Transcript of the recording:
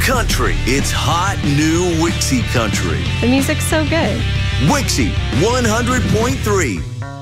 country. It's hot new Wixie Country. The music's so good. Wixie 100.3.